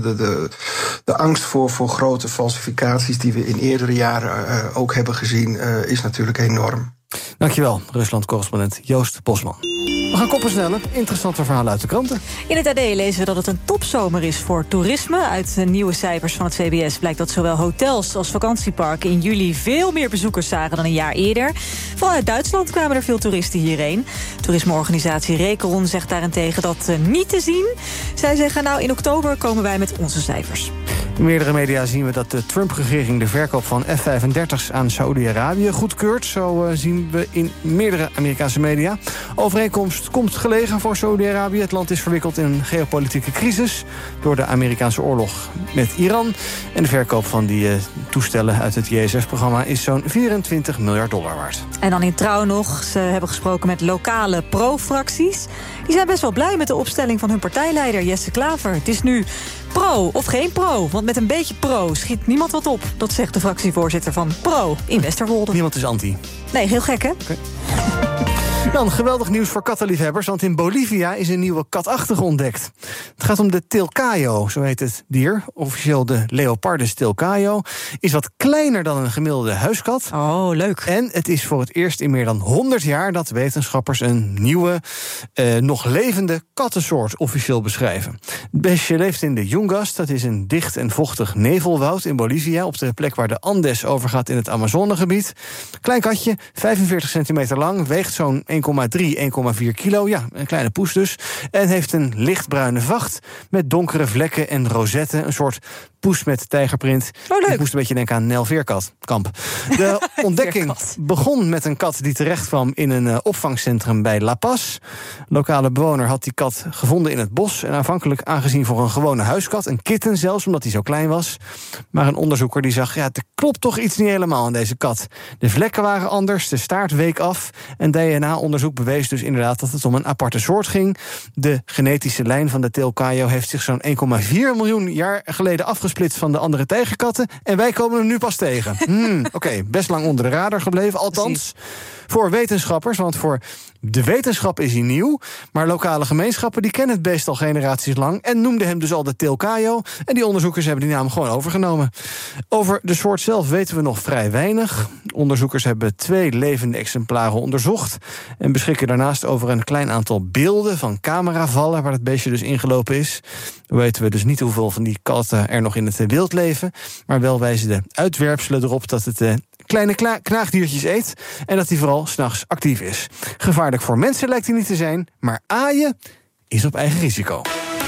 de angst voor grote falsificaties die we in eerdere jaren ook hebben gezien, is natuurlijk enorm. Dankjewel, Rusland-correspondent Joost Bosman. We gaan koppen snellen. Interessante verhalen uit de kranten. In het AD lezen we dat het een topzomer is voor toerisme. Uit nieuwe cijfers van het CBS blijkt dat zowel hotels als vakantieparken in juli veel meer bezoekers zagen dan een jaar eerder. Vooral uit Duitsland kwamen er veel toeristen hierheen. Toerismeorganisatie Rekeron zegt daarentegen dat niet te zien. Zij zeggen, in oktober komen wij met onze cijfers. In meerdere media zien we dat de Trump-regering de verkoop van F-35's aan Saoedi-Arabië goedkeurt. Zo zien we in meerdere Amerikaanse media. Overeenkomst komt gelegen voor Saoedi-Arabië. Het land is verwikkeld in een geopolitieke crisis door de Amerikaanse oorlog met Iran. En de verkoop van die toestellen uit het JSF-programma is zo'n $24 miljard waard. En dan in Trouw nog. Ze hebben gesproken met lokale pro-fracties. Die zijn best wel blij met de opstelling van hun partijleider Jesse Klaver. Het is nu pro of geen pro, want met een beetje pro schiet niemand wat op. Dat zegt de fractievoorzitter van Pro in Westerwolde. Niemand is anti. Nee, heel gek, hè? Okay. Dan geweldig nieuws voor kattenliefhebbers, want in Bolivia is een nieuwe katachtige ontdekt. Het gaat om de Tilcayo, zo heet het dier. Officieel de Leopardus tilcayo. Is wat kleiner dan een gemiddelde huiskat. Oh, leuk. En het is voor het eerst in meer dan 100 jaar dat wetenschappers een nieuwe, nog levende kattensoort officieel beschrijven. Het beestje leeft in de Yungas, dat is een dicht en vochtig nevelwoud in Bolivia, op de plek waar de Andes overgaat in het Amazonegebied. Klein katje, 45 centimeter lang, weegt zo'n 1,3, 1,4 kilo. Ja, een kleine poes dus. En heeft een lichtbruine vacht met donkere vlekken en rozetten. Een soort poes met tijgerprint. Oh, leuk. Ik moest een beetje denken aan Nel Veerkamp. De ontdekking begon met een kat die terecht kwam in een opvangcentrum bij La Paz. Een lokale bewoner had die kat gevonden in het bos en aanvankelijk aangezien voor een gewone huiskat, een kitten zelfs, omdat hij zo klein was. Maar een onderzoeker die zag, er klopt toch iets niet helemaal aan deze kat. De vlekken waren anders, de staart week af en DNA-onderzoek bewees dus inderdaad dat het om een aparte soort ging. De genetische lijn van de tilcayo heeft zich zo'n 1,4 miljoen jaar geleden afgesplitst van de andere tijgerkatten en wij komen hem nu pas tegen. Oké, best lang onder de radar gebleven, althans voor wetenschappers, want voor de wetenschap is hij nieuw, maar lokale gemeenschappen die kennen het beest al generaties lang en noemden hem dus al de tilcayo en die onderzoekers hebben die naam gewoon overgenomen. Over de soort zelf weten we nog vrij weinig. Onderzoekers hebben 2 levende exemplaren onderzocht en beschikken daarnaast over een klein aantal beelden van cameravallen waar het beestje dus ingelopen is. Dan weten we dus niet hoeveel van die katten er nog in het wild leven, maar wel wijzen de uitwerpselen erop dat het kleine knaagdiertjes eet en dat hij vooral 's nachts actief is. Gevaarlijk voor mensen lijkt hij niet te zijn, maar aaien is op eigen risico.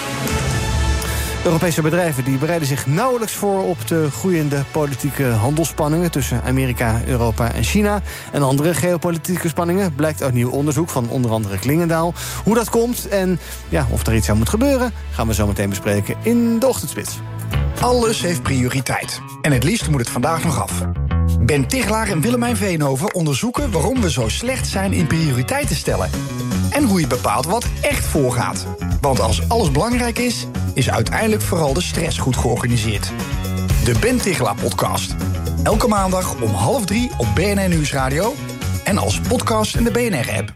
Europese bedrijven die bereiden zich nauwelijks voor op de groeiende politieke handelsspanningen tussen Amerika, Europa en China. En andere geopolitieke spanningen blijkt uit nieuw onderzoek van onder andere Klingendaal. Hoe dat komt en of er iets aan moet gebeuren, gaan we zo meteen bespreken in de Ochtendspits. Alles heeft prioriteit. En het liefst moet het vandaag nog af. Ben Tichelaar en Willemijn Veenhoven onderzoeken waarom we zo slecht zijn in prioriteiten stellen. En hoe je bepaalt wat echt voorgaat. Want als alles belangrijk is, is uiteindelijk vooral de stress goed georganiseerd. De Ben Tichelaar podcast. Elke maandag om 2:30 op BNR Nieuwsradio. En als podcast in de BNR-app.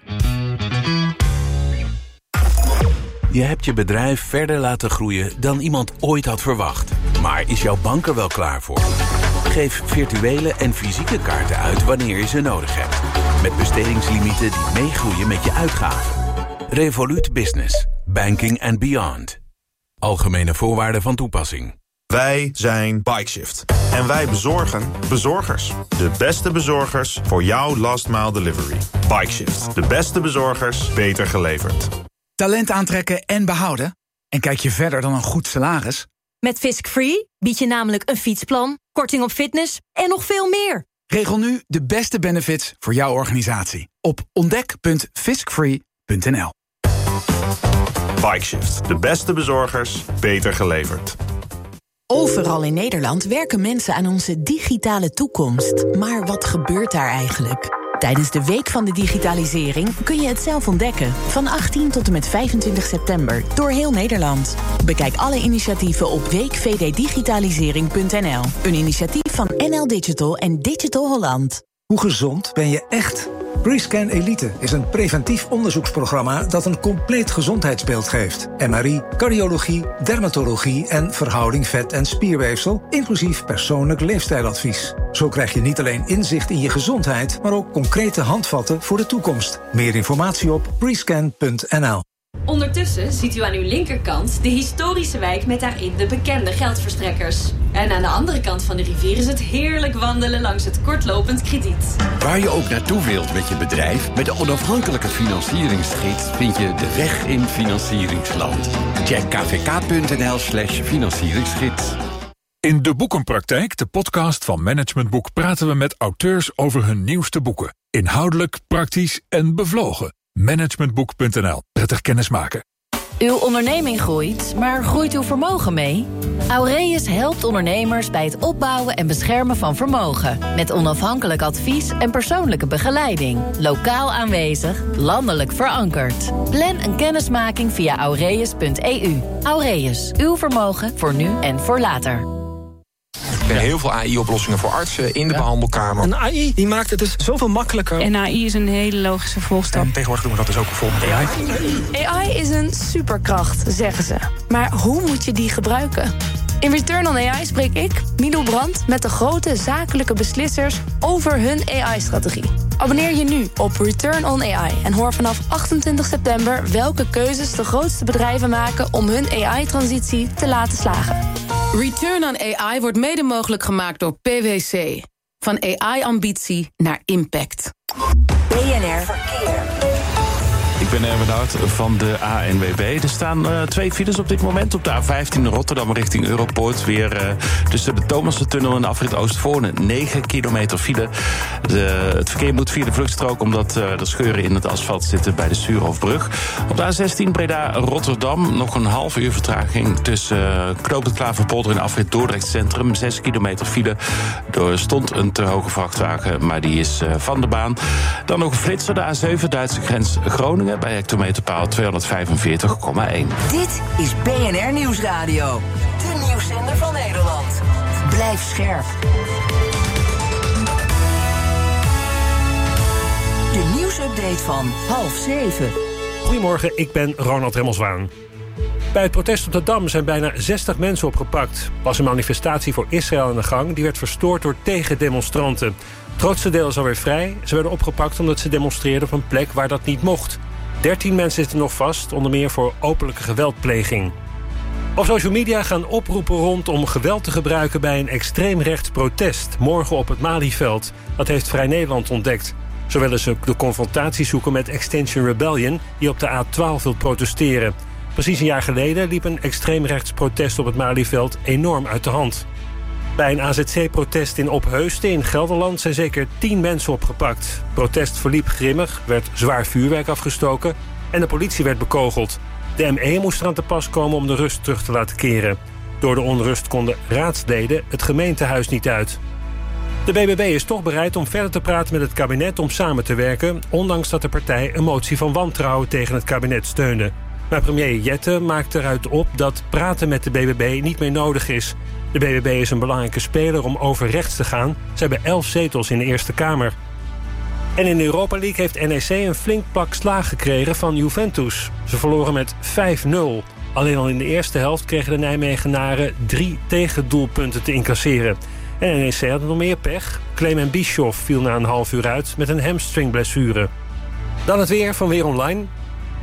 Je hebt je bedrijf verder laten groeien dan iemand ooit had verwacht. Maar is jouw bank er wel klaar voor? Geef virtuele en fysieke kaarten uit wanneer je ze nodig hebt. Met bestedingslimieten die meegroeien met je uitgaven. Revolut Business. Banking and beyond. Algemene voorwaarden van toepassing. Wij zijn Bikeshift. En wij bezorgen bezorgers. De beste bezorgers voor jouw last mile delivery. Bikeshift. De beste bezorgers, beter geleverd. Talent aantrekken en behouden? En kijk je verder dan een goed salaris? Met Fisk Free bied je namelijk een fietsplan, korting op fitness en nog veel meer. Regel nu de beste benefits voor jouw organisatie op ontdek.fiskfree.nl. Bikeshift. De beste bezorgers, beter geleverd. Overal in Nederland werken mensen aan onze digitale toekomst. Maar wat gebeurt daar eigenlijk? Tijdens de Week van de Digitalisering kun je het zelf ontdekken. Van 18 tot en met 25 september door heel Nederland. Bekijk alle initiatieven op weekvddigitalisering.nl. Een initiatief van NL Digital en Digital Holland. Hoe gezond ben je echt? Rescan Elite is een preventief onderzoeksprogramma dat een compleet gezondheidsbeeld geeft. MRI, cardiologie, dermatologie en verhouding vet- en spierweefsel, inclusief persoonlijk leefstijladvies. Zo krijg je niet alleen inzicht in je gezondheid, maar ook concrete handvatten voor de toekomst. Meer informatie op rescan.nl. Ondertussen ziet u aan uw linkerkant de historische wijk met daarin de bekende geldverstrekkers. En aan de andere kant van de rivier is het heerlijk wandelen langs het kortlopend krediet. Waar je ook naartoe wilt met je bedrijf, met de onafhankelijke financieringsgids vind je de weg in financieringsland. Check kvk.nl/financieringsgids. In De Boekenpraktijk, de podcast van Management Boek, praten we met auteurs over hun nieuwste boeken. Inhoudelijk, praktisch en bevlogen. Managementboek.nl. Prettig kennismaken. Uw onderneming groeit, maar groeit uw vermogen mee? Aureus helpt ondernemers bij het opbouwen en beschermen van vermogen. Met onafhankelijk advies en persoonlijke begeleiding. Lokaal aanwezig, landelijk verankerd. Plan een kennismaking via aureus.eu. Aureus, uw vermogen voor nu en voor later. Er zijn heel veel AI-oplossingen voor artsen in de behandelkamer. Een AI die maakt het dus zoveel makkelijker. En AI is een hele logische volstap. En tegenwoordig doen we dat dus ook bijvoorbeeld AI. AI is een superkracht, zeggen ze. Maar hoe moet je die gebruiken? In Return on AI spreek ik, Milou Brandt, met de grote zakelijke beslissers over hun AI-strategie. Abonneer je nu op Return on AI en hoor vanaf 28 september welke keuzes de grootste bedrijven maken om hun AI-transitie te laten slagen. Return on AI wordt mede mogelijk gemaakt door PwC. Van AI-ambitie naar impact. BNR Verkeer. Ik ben Erwin Hout van de ANWB. Er staan 2 files op dit moment. Op de A15 Rotterdam richting Europoort. Weer tussen de Thomassentunnel en de afrit Oostvoorne. 9 kilometer file. Het verkeer moet via de vluchtstrook omdat er scheuren in het asfalt zitten bij de Stuurhofbrug. Op de A16 Breda-Rotterdam nog een half uur vertraging tussen Knoop het Klaverpolder en afrit Dordrecht Centrum. 6 kilometer file. Er stond een te hoge vrachtwagen, maar die is van de baan. Dan nog een flitser, de A7 Duitse grens Groningen. Bij hectometerpaal 245,1. Dit is BNR Nieuwsradio. De nieuwszender van Nederland. Blijf scherp. De nieuwsupdate van 6:30. Goedemorgen, ik ben Ronald Remmelswaan. Bij het protest op de Dam zijn bijna 60 mensen opgepakt. Was een manifestatie voor Israël aan de gang. Die werd verstoord door tegendemonstranten. Het grootste deel is alweer vrij. Ze werden opgepakt omdat ze demonstreerden op een plek waar dat niet mocht. 13 mensen zitten nog vast, onder meer voor openlijke geweldpleging. Op social media gaan oproepen rond om geweld te gebruiken bij een extreemrechts protest. Morgen op het Malieveld. Dat heeft Vrij Nederland ontdekt. Zo willen ze de confrontatie zoeken met Extinction Rebellion, die op de A12 wil protesteren. Precies een jaar geleden liep een extreemrechts protest op het Malieveld enorm uit de hand. Bij een AZC-protest in Opheusden in Gelderland zijn zeker 10 mensen opgepakt. Het protest verliep grimmig, werd zwaar vuurwerk afgestoken en de politie werd bekogeld. De ME moest eraan te pas komen om de rust terug te laten keren. Door de onrust konden raadsleden het gemeentehuis niet uit. De BBB is toch bereid om verder te praten met het kabinet om samen te werken, ondanks dat de partij een motie van wantrouwen tegen het kabinet steunde. Maar premier Jette maakt eruit op dat praten met de BBB niet meer nodig is. De BBB is een belangrijke speler om overrechts te gaan. Ze hebben 11 zetels in de Eerste Kamer. En in de Europa League heeft NEC een flink pak slaag gekregen van Juventus. Ze verloren met 5-0. Alleen al in de eerste helft kregen de Nijmegenaren 3 tegendoelpunten te incasseren. En NEC had nog meer pech. Clement Bischoff viel na een half uur uit met een hamstringblessure. Dan het weer van Weer Online.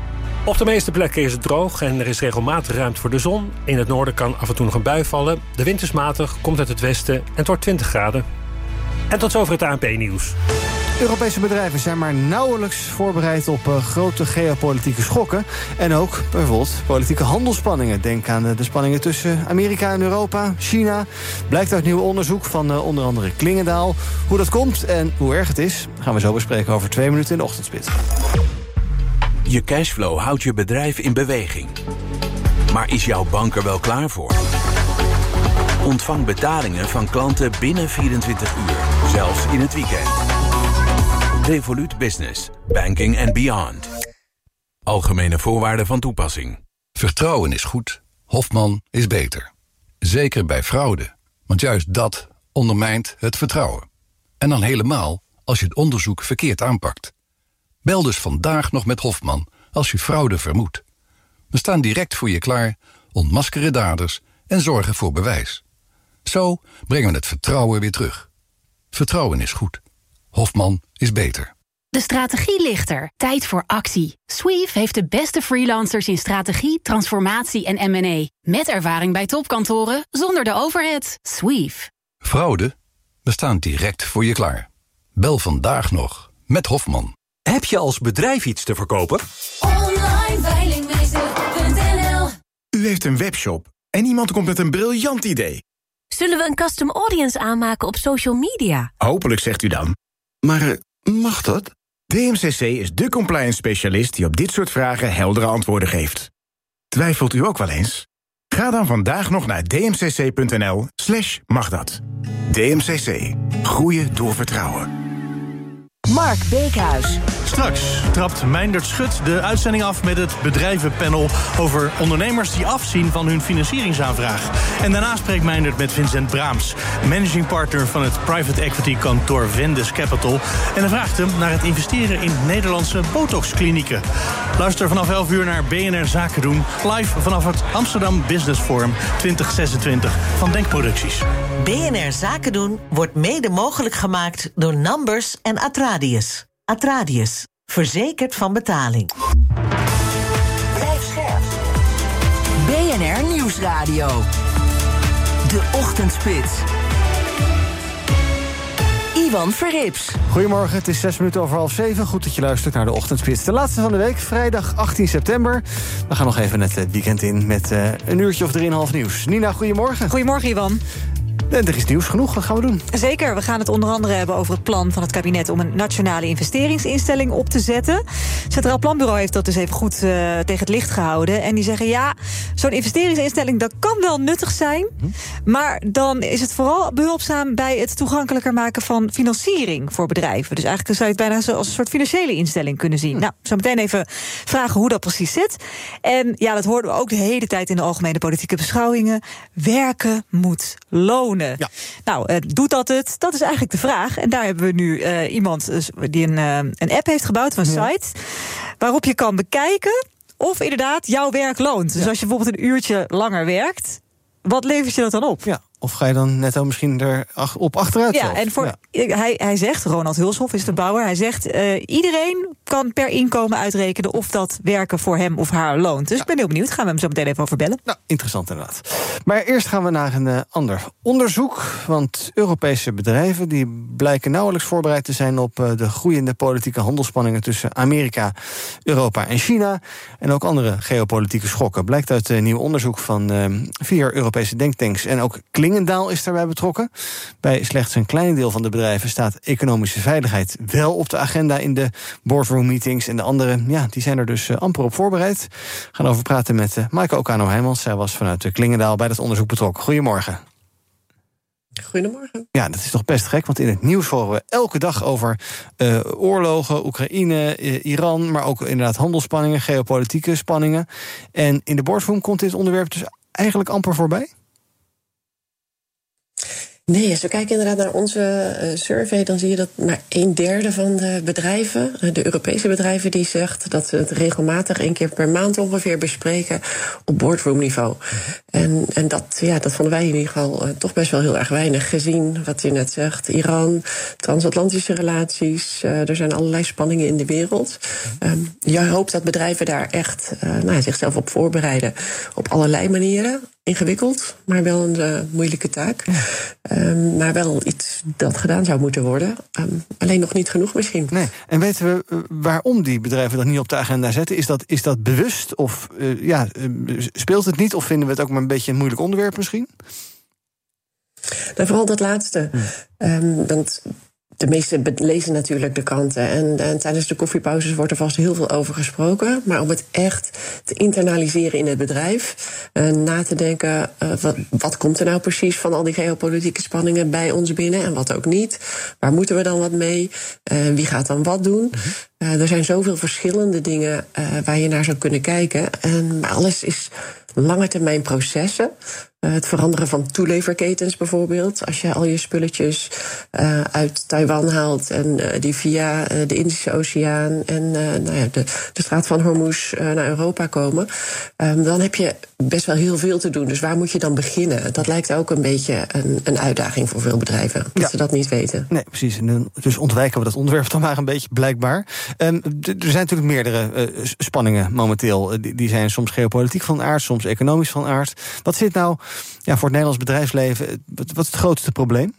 Op de meeste plekken is het droog en er is regelmatig ruimte voor de zon. In het noorden kan af en toe nog een bui vallen. De wind is matig, komt uit het westen en het wordt 20 graden. En tot zover het ANP-nieuws. Europese bedrijven zijn maar nauwelijks voorbereid op grote geopolitieke schokken. En ook bijvoorbeeld politieke handelsspanningen. Denk aan de spanningen tussen Amerika en Europa, China. Blijkt uit nieuw onderzoek van onder andere Klingendaal. Hoe dat komt en hoe erg het is, gaan we zo bespreken over 2 minuten in de ochtendspits. Je cashflow houdt je bedrijf in beweging. Maar is jouw bank er wel klaar voor? Ontvang betalingen van klanten binnen 24 uur, zelfs in het weekend. Revolut Business. Banking and beyond. Algemene voorwaarden van toepassing. Vertrouwen is goed. Hofman is beter. Zeker bij fraude. Want juist dat ondermijnt het vertrouwen. En dan helemaal als je het onderzoek verkeerd aanpakt. Bel dus vandaag nog met Hofman als je fraude vermoedt. We staan direct voor je klaar, ontmaskeren daders en zorgen voor bewijs. Zo brengen we het vertrouwen weer terug. Vertrouwen is goed. Hofman is beter. De strategie ligt er. Tijd voor actie. Sweef heeft de beste freelancers in strategie, transformatie en M&A. Met ervaring bij topkantoren, zonder de overhead. Sweef. Fraude? We staan direct voor je klaar. Bel vandaag nog met Hofman. Heb je als bedrijf iets te verkopen? Onlineveilingmeester.nl. U heeft een webshop en iemand komt met een briljant idee. Zullen we een custom audience aanmaken op social media? Hopelijk, zegt u dan. Maar mag dat? DMCC is de compliance specialist die op dit soort vragen heldere antwoorden geeft. Twijfelt u ook wel eens? Ga dan vandaag nog naar dmcc.nl/magdat. DMCC. Groeien door vertrouwen. Mark Beekhuis. Straks trapt Meindert Schut de uitzending af met het bedrijvenpanel over ondernemers die afzien van hun financieringsaanvraag. En daarna spreekt Meindert met Vincent Braams, managing partner van het private equity kantoor Vendus Capital. En hij vraagt hem naar het investeren in Nederlandse botoxklinieken. Luister vanaf 11 uur naar BNR Zaken doen, live vanaf het Amsterdam Business Forum 2026 van Denkproducties. BNR Zaken doen wordt mede mogelijk gemaakt door Numbers en Atradius. Atradius, verzekerd van betaling. Blijf scherp. BNR Nieuwsradio. De Ochtendspits. Ivan Verrips. Goedemorgen, het is 6:06. Goed dat je luistert naar de Ochtendspits. De laatste van de week, vrijdag 18 september. We gaan nog even het weekend in met een uurtje of 3,5 nieuws. Nina, goedemorgen. Goedemorgen, Ivan. En er is nieuws genoeg, wat gaan we doen? Zeker, we gaan het onder andere hebben over het plan van het kabinet om een nationale investeringsinstelling op te zetten. Het Centraal Planbureau heeft dat dus even goed tegen het licht gehouden. En die zeggen, ja, zo'n investeringsinstelling, dat kan wel nuttig zijn. Maar dan is het vooral behulpzaam bij het toegankelijker maken van financiering voor bedrijven. Dus eigenlijk zou je het bijna als een soort financiële instelling kunnen zien. Nou, zo meteen even vragen hoe dat precies zit. En ja, dat hoorden we ook de hele tijd in de algemene politieke beschouwingen. Werken moet lonen. Ja. Nou, doet dat het? Dat is eigenlijk de vraag. En daar hebben we nu iemand die een app heeft gebouwd, een site, waarop je kan bekijken of inderdaad jouw werk loont. Dus als je bijvoorbeeld een uurtje langer werkt, wat levert je dat dan op? Ja. Of ga je dan netto misschien erop achteruit? Ja, en hij zegt, Ronald Hulshoff is de bouwer, hij zegt, iedereen kan per inkomen uitrekenen of dat werken voor hem of haar loont. Dus ik ben heel benieuwd, gaan we hem zo meteen even over bellen. Nou, interessant inderdaad. Maar eerst gaan we naar een ander onderzoek. Want Europese bedrijven die blijken nauwelijks voorbereid te zijn op de groeiende politieke handelsspanningen tussen Amerika, Europa en China. En ook andere geopolitieke schokken. Blijkt uit een nieuw onderzoek van 4 Europese denktanks en ook Klingendaal is daarbij betrokken. Bij slechts een klein deel van de bedrijven staat economische veiligheid wel op de agenda in de boardroom meetings. En de anderen, ja, die zijn er dus amper op voorbereid. We gaan over praten met Maaike Okano-Heijmans. Zij was vanuit Klingendaal bij dat onderzoek betrokken. Goedemorgen. Goedemorgen. Ja, dat is toch best gek, want in het nieuws horen we elke dag over oorlogen, Oekraïne, Iran, maar ook inderdaad handelsspanningen, geopolitieke spanningen. En in de boardroom komt dit onderwerp dus eigenlijk amper voorbij? Nee, als we kijken inderdaad naar onze survey, dan zie je dat maar 1/3 van de bedrijven, de Europese bedrijven, die zegt dat ze het regelmatig 1 keer per maand ongeveer bespreken op boardroomniveau. En dat vonden wij in ieder geval toch best wel heel erg weinig, gezien wat u net zegt. Iran, transatlantische relaties, er zijn allerlei spanningen in de wereld. Je hoopt dat bedrijven daar echt zichzelf op voorbereiden op allerlei manieren. Ingewikkeld, maar wel een moeilijke taak. Maar wel iets dat gedaan zou moeten worden. Alleen nog niet genoeg misschien. Nee. En weten we waarom die bedrijven dat niet op de agenda zetten? Is dat bewust? Of speelt het niet? Of vinden we het ook maar een beetje een moeilijk onderwerp misschien? Nou, vooral dat laatste. Want de meesten lezen natuurlijk de kranten. En tijdens de koffiepauzes wordt er vast heel veel over gesproken. Maar om het echt te internaliseren in het bedrijf. Na te denken, wat komt er nou precies van al die geopolitieke spanningen bij ons binnen? En wat ook niet. Waar moeten we dan wat mee? Wie gaat dan wat doen? Er zijn zoveel verschillende dingen waar je naar zou kunnen kijken. Maar alles is lange termijn processen. Het veranderen van toeleverketens bijvoorbeeld. Als je al je spulletjes uit Taiwan haalt en die via de Indische Oceaan en de straat van Hormuz naar Europa komen, dan heb je best wel heel veel te doen. Dus waar moet je dan beginnen? Dat lijkt ook een beetje een uitdaging voor veel bedrijven, dat ze dat niet weten. Nee, precies. Dus ontwijken we dat onderwerp dan maar een beetje, blijkbaar. Er zijn natuurlijk meerdere spanningen momenteel. Die zijn soms geopolitiek van aard, soms economisch van aard. Wat zit nou voor het Nederlands bedrijfsleven, wat is het grootste probleem?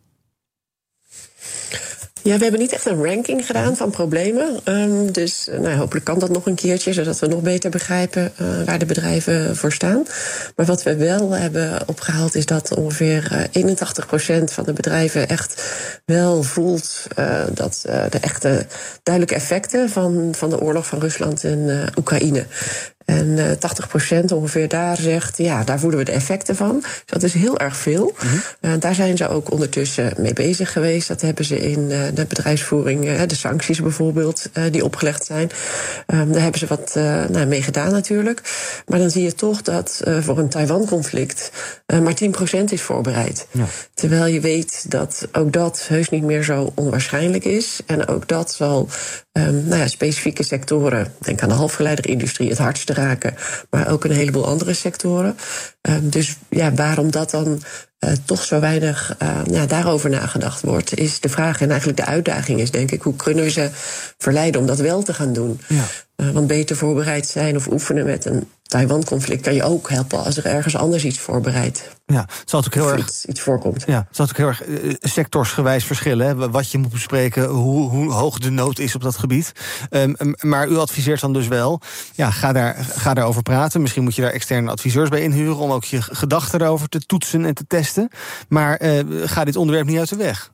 Ja, we hebben niet echt een ranking gedaan van problemen. Dus hopelijk kan dat nog een keertje, zodat we nog beter begrijpen waar de bedrijven voor staan. Maar wat we wel hebben opgehaald is dat ongeveer 81% van de bedrijven echt wel voelt dat de echte duidelijke effecten van de oorlog van Rusland en Oekraïne. En 80% ongeveer daar zegt, daar voelen we de effecten van. Dus dat is heel erg veel. Daar zijn ze ook ondertussen mee bezig geweest. Dat hebben ze in de bedrijfsvoering, de sancties bijvoorbeeld, die opgelegd zijn. Daar hebben ze wat mee gedaan natuurlijk. Maar dan zie je toch dat voor een Taiwan-conflict maar 10% is voorbereid. Ja. Terwijl je weet dat ook dat heus niet meer zo onwaarschijnlijk is. En ook dat zal specifieke sectoren, denk aan de halfgeleiderindustrie, het hardste raken, maar ook een heleboel andere sectoren. Dus waarom dat dan toch zo weinig daarover nagedacht wordt, is de vraag. En eigenlijk de uitdaging is, denk ik, hoe kunnen we ze verleiden om dat wel te gaan doen? Ja. Want beter voorbereid zijn of oefenen met een Taiwan-conflict kan je ook helpen als er ergens anders iets voorbereidt. Ja, het zal ook heel erg iets voorkomt. Ja, het zal ook heel erg sectorsgewijs verschillen. Hè? Wat je moet bespreken, hoe hoog de nood is op dat gebied. Maar u adviseert dan dus wel, ga daarover praten. Misschien moet je daar externe adviseurs bij inhuren om ook je gedachten erover te toetsen en te testen. Maar ga dit onderwerp niet uit de weg.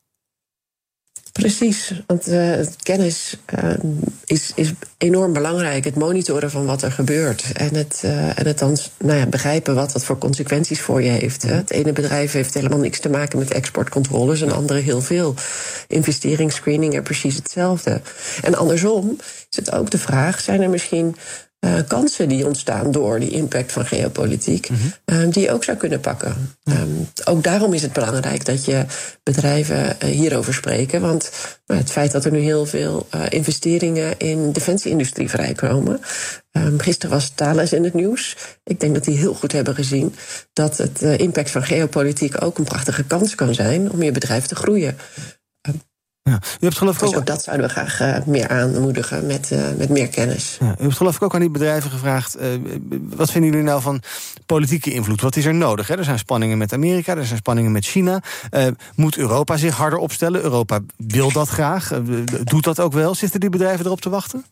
Precies, want kennis is enorm belangrijk. Het monitoren van wat er gebeurt. En het dan begrijpen wat dat voor consequenties voor je heeft. Het ene bedrijf heeft helemaal niks te maken met exportcontroles, en andere heel veel. Investeringsscreening er precies hetzelfde. En andersom is het ook de vraag, zijn er misschien kansen die ontstaan door die impact van geopolitiek, die je ook zou kunnen pakken. Ook daarom is het belangrijk dat je bedrijven hierover spreken. Want het feit dat er nu heel veel investeringen in defensieindustrie vrijkomen. Gisteren was Thales in het nieuws. Ik denk dat die heel goed hebben gezien dat het impact van geopolitiek ook een prachtige kans kan zijn om je bedrijf te groeien. Ja. U hebt geloof ik dus ook dat zouden we graag meer aanmoedigen met meer kennis. Ja, u hebt geloof ik ook aan die bedrijven gevraagd, wat vinden jullie nou van politieke invloed? Wat is er nodig? Hè? Er zijn spanningen met Amerika, er zijn spanningen met China. Moet Europa zich harder opstellen? Europa wil dat graag, doet dat ook wel. Zitten die bedrijven erop te wachten?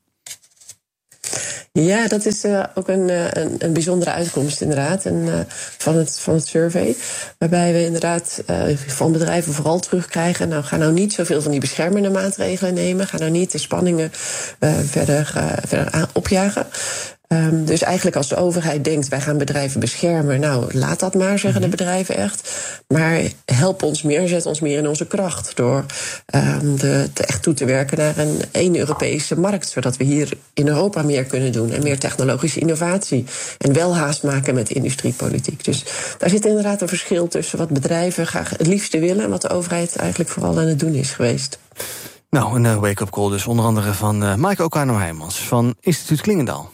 Ja, dat is ook een bijzondere uitkomst inderdaad van het survey. Waarbij we inderdaad van bedrijven vooral terugkrijgen, ga nou niet zoveel van die beschermende maatregelen nemen. Ga nou niet de spanningen verder opjagen. Dus eigenlijk als de overheid denkt, wij gaan bedrijven beschermen, nou, laat dat maar, zeggen de bedrijven echt. Maar help ons meer, zet ons meer in onze kracht door echt toe te werken naar één Europese markt, zodat we hier in Europa meer kunnen doen en meer technologische innovatie en wel haast maken met industriepolitiek. Dus daar zit inderdaad een verschil tussen wat bedrijven graag het liefste willen en wat de overheid eigenlijk vooral aan het doen is geweest. Nou, een wake-up call dus onder andere van Maaike Okano-Heijmans van Instituut Klingendaal.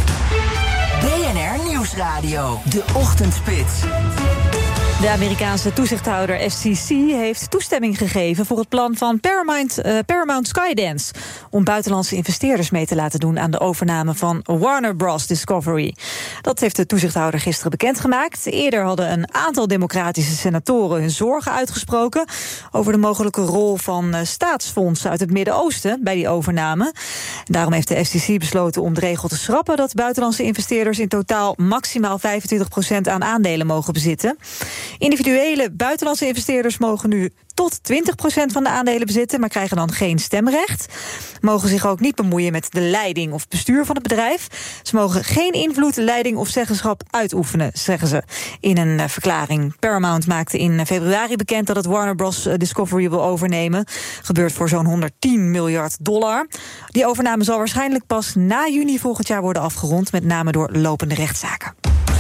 BNR Nieuwsradio, de ochtendspits. De Amerikaanse toezichthouder FCC heeft toestemming gegeven voor het plan van Paramount Skydance om buitenlandse investeerders mee te laten doen aan de overname van Warner Bros. Discovery. Dat heeft de toezichthouder gisteren bekendgemaakt. Eerder hadden een aantal democratische senatoren hun zorgen uitgesproken over de mogelijke rol van staatsfondsen uit het Midden-Oosten bij die overname. Daarom heeft de FCC besloten om de regel te schrappen dat buitenlandse investeerders in totaal maximaal 25% aan aandelen mogen bezitten. Individuele buitenlandse investeerders mogen nu tot 20% van de aandelen bezitten, maar krijgen dan geen stemrecht. Mogen zich ook niet bemoeien met de leiding of bestuur van het bedrijf. Ze mogen geen invloed, leiding of zeggenschap uitoefenen, zeggen ze in een verklaring. Paramount maakte in februari bekend dat het Warner Bros. Discovery wil overnemen. Gebeurt voor zo'n $110 miljard. Die overname zal waarschijnlijk pas na juni volgend jaar worden afgerond, met name door lopende rechtszaken.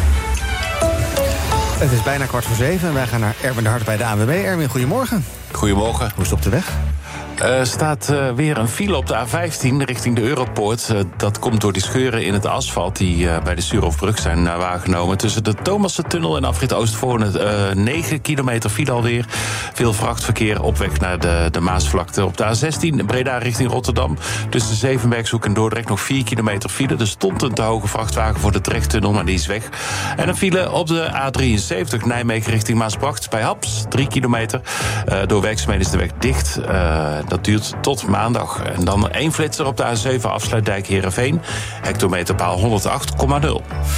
Het is bijna 6:15 en wij gaan naar Erwin de Hart bij de ANWB. Erwin, goedemorgen. Goedemorgen. Hoe is het op de weg? Er staat weer een file op de A15 richting de Europoort. Dat komt door die scheuren in het asfalt die bij de Stuurhofbrug zijn waargenomen. Tussen de Thomassentunnel en afrit Oostvoorne 9 kilometer file alweer. Veel vrachtverkeer op weg naar de Maasvlakte. Op de A16 Breda richting Rotterdam. Tussen Zevenbergshoek en Dordrecht nog 4 kilometer file. Er stond een te hoge vrachtwagen voor de Drechttunnel, maar die is weg. En een file op de A73 Nijmegen richting Maasbracht bij Haps. 3 kilometer. Door werkzaamheden is de weg dicht. Dat duurt tot maandag. En dan 1 flitser op de A7 Afsluitdijk Heerenveen. Hectometerpaal 108,0.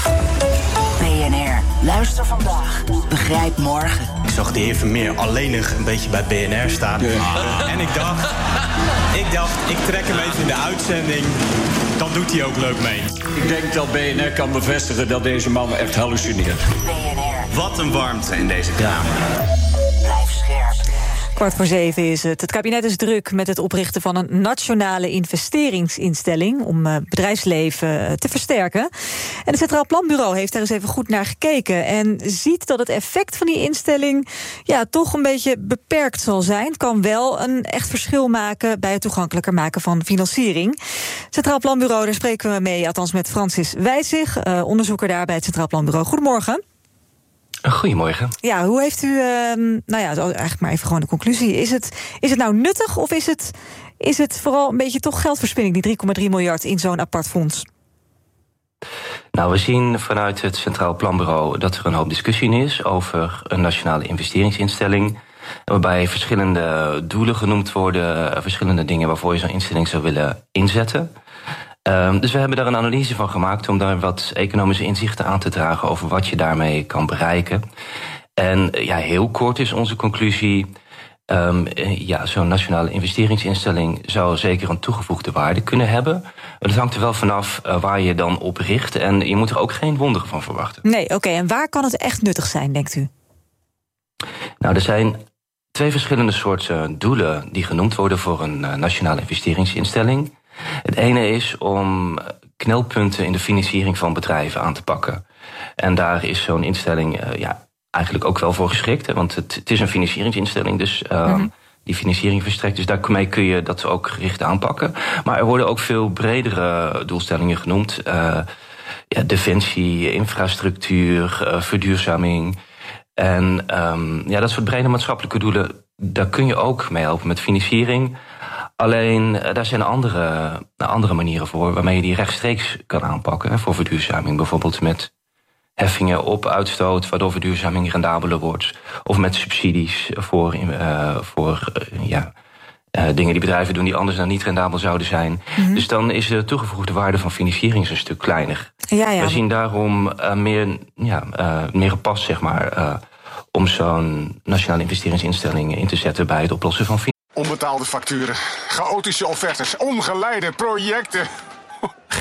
BNR, luister vandaag, begrijp morgen. Ik zag de heer Vermeer alleenig een beetje bij BNR staan. En ik dacht, ik trek hem even in de uitzending. Dan doet hij ook leuk mee. Ik denk dat BNR kan bevestigen dat deze man echt hallucineert. BNR. Wat een warmte in deze kamer. Blijf scherp. 6:15 is het. Het kabinet is druk met het oprichten van een nationale investeringsinstelling om bedrijfsleven te versterken. En het Centraal Planbureau heeft daar eens even goed naar gekeken en ziet dat het effect van die instelling toch een beetje beperkt zal zijn. Het kan wel een echt verschil maken bij het toegankelijker maken van financiering. Centraal Planbureau, daar spreken we mee, althans met Francis Wijzig, onderzoeker daar bij het Centraal Planbureau. Goedemorgen. Goedemorgen. Ja, hoe heeft u, eigenlijk maar even gewoon de conclusie. Is het nou nuttig of is het vooral een beetje toch geldverspilling, die 3,3 miljard in zo'n apart fonds? Nou, we zien vanuit het Centraal Planbureau dat er een hoop discussie is over een nationale investeringsinstelling, waarbij verschillende doelen genoemd worden, verschillende dingen waarvoor je zo'n instelling zou willen inzetten. Dus we hebben daar een analyse van gemaakt om daar wat economische inzichten aan te dragen over wat je daarmee kan bereiken. En heel kort is onze conclusie, zo'n nationale investeringsinstelling zou zeker een toegevoegde waarde kunnen hebben. Dat hangt er wel vanaf waar je dan op richt en je moet er ook geen wonderen van verwachten. Nee, oké. En waar kan het echt nuttig zijn, denkt u? Nou, er zijn 2 verschillende soorten doelen die genoemd worden voor een nationale investeringsinstelling. Het ene is om knelpunten in de financiering van bedrijven aan te pakken. En daar is zo'n instelling eigenlijk ook wel voor geschikt. Hè, want het is een financieringsinstelling, dus die financiering verstrekt. Dus daarmee kun je dat ook gericht aanpakken. Maar er worden ook veel bredere doelstellingen genoemd. Defensie, infrastructuur, verduurzaming. En dat soort brede maatschappelijke doelen, daar kun je ook mee helpen met financiering. Alleen, daar zijn andere manieren voor waarmee je die rechtstreeks kan aanpakken. Voor verduurzaming, bijvoorbeeld met heffingen op uitstoot, waardoor verduurzaming rendabeler wordt. Of met subsidies voor dingen die bedrijven doen die anders dan niet rendabel zouden zijn. Mm-hmm. Dus dan is de toegevoegde waarde van financiering een stuk kleiner. Ja. We zien daarom meer gepast, zeg maar, om zo'n nationale investeringsinstelling in te zetten bij het oplossen van financiering. Onbetaalde facturen, chaotische offertes, ongeleide projecten.